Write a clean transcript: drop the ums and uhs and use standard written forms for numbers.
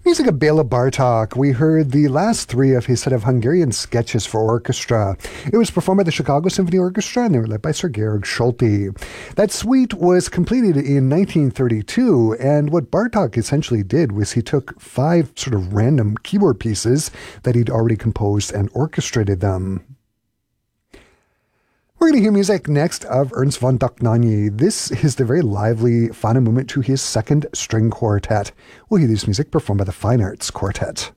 Music of Bela Bartok. We heard the last three of his set of Hungarian sketches for orchestra. It was performed by the Chicago Symphony Orchestra, and they were led by Sir Georg Solti. That suite was completed in 1932, and what Bartok essentially did was he took 5 sort of random keyboard pieces that he'd already composed and orchestrated them. We're going to hear music next of Ernst von Dohnanyi. This is the very lively final movement to his second string quartet. We'll hear this music performed by the Fine Arts Quartet.